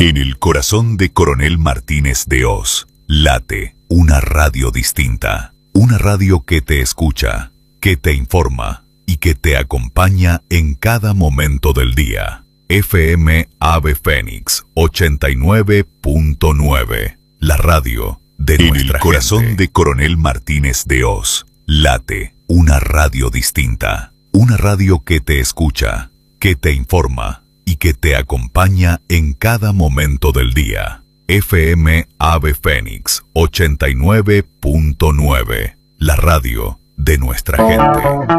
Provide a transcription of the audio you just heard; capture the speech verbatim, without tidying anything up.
En el corazón de Coronel Martínez de Hoz, late una radio distinta. Una radio que te escucha, que te informa y que te acompaña en cada momento del día. F M Ave Fénix ochenta y nueve punto nueve. La radio de nuestra gente. En el corazón de Coronel Martínez de Hoz, late una radio distinta. Una radio que te escucha, que te informa y que te acompaña en cada momento del día. F M Ave Fénix ochenta y nueve punto nueve. La radio de nuestra gente.